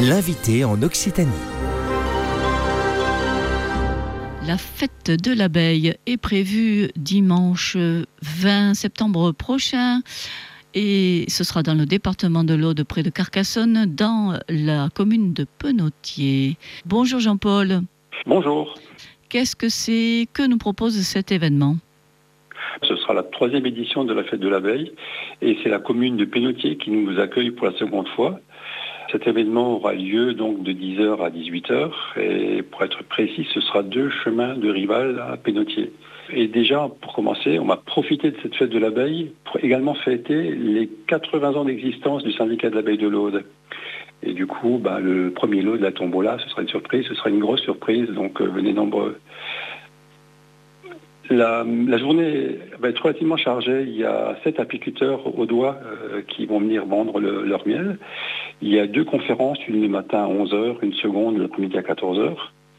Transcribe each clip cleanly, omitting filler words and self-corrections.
L'invité en Occitanie. La fête de l'abeille est prévue dimanche 20 septembre prochain et ce sera dans le département de l'Aude, près de Carcassonne, dans la commune de Penautier. Bonjour Jean-Paul. Bonjour. Qu'est-ce que c'est que nous propose cet événement ? Ce sera la 3e édition de la fête de l'abeille et c'est la commune de Penautier qui nous accueille pour la seconde fois. Cet événement aura lieu donc de 10h à 18h et pour être précis, ce sera 2 chemins de Rival à Penautier. Et déjà, pour commencer, on va profiter de cette fête de l'abeille pour également fêter les 80 ans d'existence du syndicat de l'abeille de l'Aude. Et du coup, le premier lot de la tombola, ce sera une surprise, ce sera une grosse surprise, donc venez nombreux. La journée va être relativement chargée. Il y a 7 apiculteurs au doigt qui vont venir vendre leur miel. Il y a 2 conférences, une le matin à 11h, une seconde l'après-midi à 14h.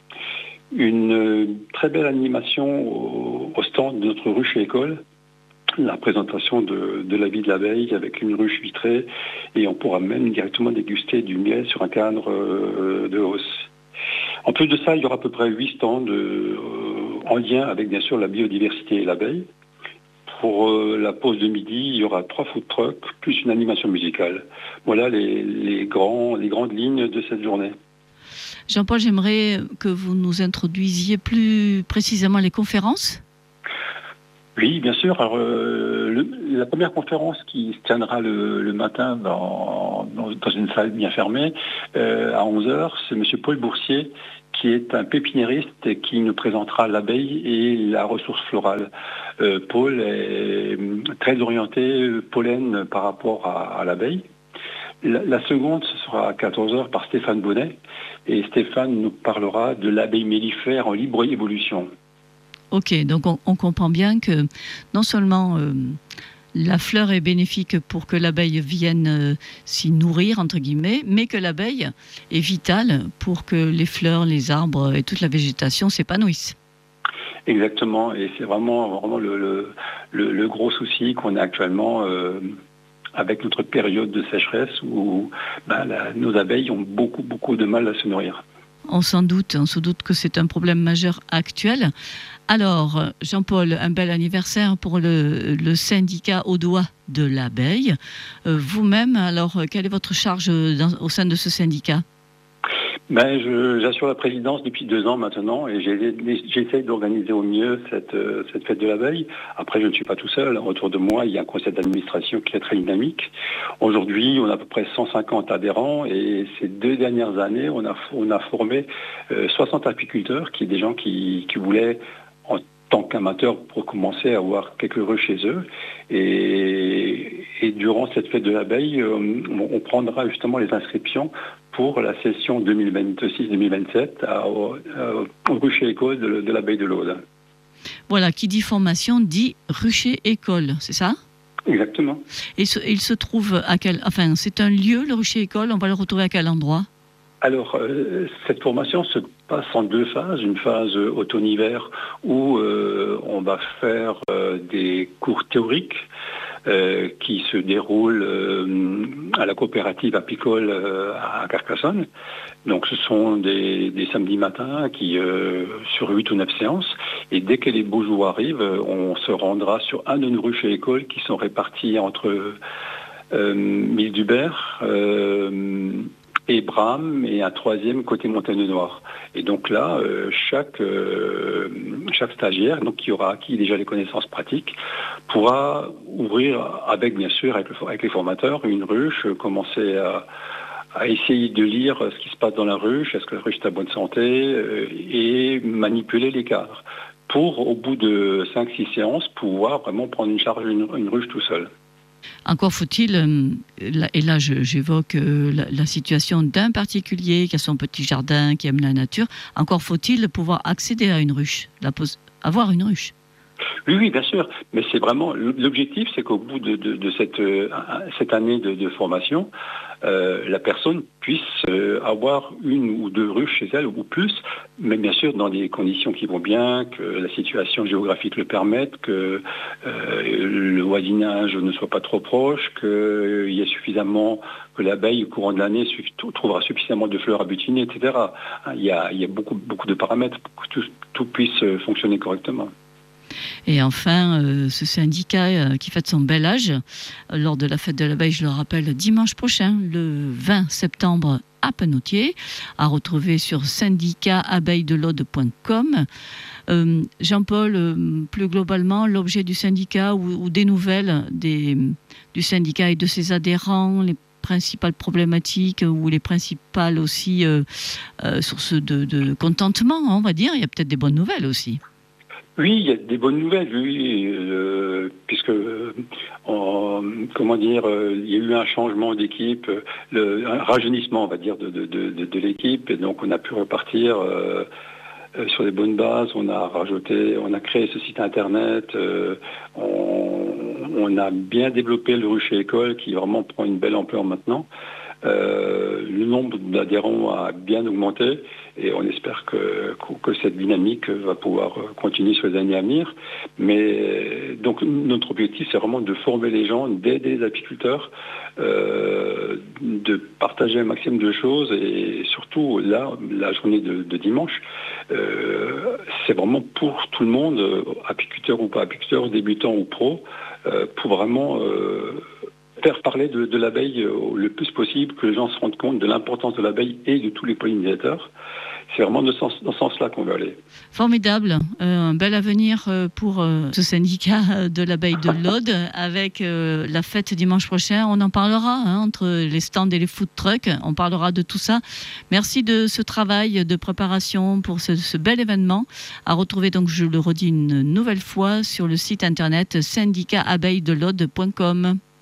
Une très belle animation au stand de notre ruche école. La présentation de la vie de l'abeille avec une ruche vitrée et on pourra même directement déguster du miel sur un cadre de hausse. En plus de ça, il y aura à peu près 8 stands en lien avec bien sûr la biodiversité et l'abeille. Pour la pause de midi, il y aura 3 food trucks plus une animation musicale. Voilà les grandes lignes de cette journée. Jean-Paul, j'aimerais que vous nous introduisiez plus précisément les conférences. Oui, bien sûr. Alors, la première conférence qui se tiendra le matin dans une salle bien fermée, à 11h, c'est M. Paul Boursier, qui est un pépiniériste et qui nous présentera l'abeille et la ressource florale. Paul est très orienté pollen par rapport à l'abeille. La seconde, ce sera à 14h par Stéphane Bonnet. Et Stéphane nous parlera de l'abeille mellifère en libre évolution. Ok, donc on comprend bien que non seulement la fleur est bénéfique pour que l'abeille vienne s'y nourrir, entre guillemets, mais que l'abeille est vitale pour que les fleurs, les arbres et toute la végétation s'épanouissent. Exactement, et c'est vraiment le gros souci qu'on a actuellement avec notre période de sécheresse où nos abeilles ont beaucoup de mal à se nourrir. On se doute que c'est un problème majeur actuel. Alors, Jean-Paul, un bel anniversaire pour le syndicat audois de l'abeille. Vous-même, alors, quelle est votre charge au sein de ce syndicat ? J'assure la présidence depuis 2 ans maintenant et j'essaye d'organiser au mieux cette fête de l'abeille. Après, je ne suis pas tout seul. Autour de moi, il y a un conseil d'administration qui est très dynamique. Aujourd'hui, on a à peu près 150 adhérents et ces 2 dernières années, on a formé 60 apiculteurs, qui est des gens qui voulaient, en tant qu'amateurs, pour commencer à avoir quelques ruches chez eux. Et durant cette fête de l'abeille, on prendra justement les inscriptions pour la session 2026-2027 au rucher école de l'abeille de l'Aude. Voilà, qui dit formation dit rucher école, c'est ça ? Exactement. Et il se trouve à c'est un lieu, le rucher école, on va le retrouver à quel endroit ? Alors, cette formation se passe en 2 phases. Une phase automne-hiver où on va faire des cours théoriques qui se déroulent à la coopérative apicole à Carcassonne. Donc ce sont des samedis matins sur 8 ou 9 séances. Et dès que les beaux jours arrivent, on se rendra sur un de nos ruches et écoles qui sont répartis entre Mille-Dubert, et Bram et un 3e côté Montagne Noire. Et donc là, chaque stagiaire, donc qui aura acquis déjà les connaissances pratiques, pourra ouvrir avec les formateurs une ruche, commencer à essayer de lire ce qui se passe dans la ruche, est-ce que la ruche est en bonne santé, et manipuler les cadres pour, au bout de 5-6 séances, pouvoir vraiment prendre une charge une ruche tout seul. Encore faut-il, et là j'évoque la situation d'un particulier qui a son petit jardin, qui aime la nature, encore faut-il pouvoir accéder à une ruche, avoir une ruche. Oui, oui, bien sûr. Mais c'est vraiment l'objectif, c'est qu'au bout de cette année de formation, la personne puisse avoir une ou deux ruches chez elle ou plus, mais bien sûr dans des conditions qui vont bien, que la situation géographique le permette, que le voisinage ne soit pas trop proche, qu'il y ait suffisamment, que l'abeille au courant de l'année trouvera suffisamment de fleurs à butiner, etc. Il y a beaucoup de paramètres pour que tout puisse fonctionner correctement. Et enfin, ce syndicat qui fête son bel âge, lors de la fête de l'abeille, je le rappelle, dimanche prochain, le 20 septembre, à Penotier, à retrouver sur syndicatabeilledelaude.com. Jean-Paul, plus globalement, l'objet du syndicat ou des nouvelles du syndicat et de ses adhérents, les principales problématiques ou les principales aussi sources de contentement, on va dire. Il y a peut-être des bonnes nouvelles aussi. Oui, il y a des bonnes nouvelles, oui, puisque, comment dire, il y a eu un changement d'équipe, un rajeunissement, on va dire, de l'équipe, et donc on a pu repartir sur des bonnes bases. On a créé ce site internet, on a bien développé le rucher école qui vraiment prend une belle ampleur maintenant. Le nombre d'adhérents a bien augmenté et on espère que cette dynamique va pouvoir continuer sur les années à venir. Mais donc notre objectif, c'est vraiment de former les gens, d'aider les apiculteurs, de partager un maximum de choses et surtout là, la journée de dimanche, c'est vraiment pour tout le monde, apiculteurs ou pas apiculteurs, débutants ou pros, pour vraiment faire parler de l'abeille le plus possible, que les gens se rendent compte de l'importance de l'abeille et de tous les pollinisateurs. C'est vraiment dans ce sens-là qu'on veut aller. Formidable, un bel avenir pour ce syndicat de l'abeille de l'Aude avec la fête dimanche prochain. On en parlera entre les stands et les food trucks, on parlera de tout ça. Merci de ce travail de préparation pour ce bel événement, à retrouver donc, je le redis une nouvelle fois, sur le site internet syndicatabeilledelaude.com.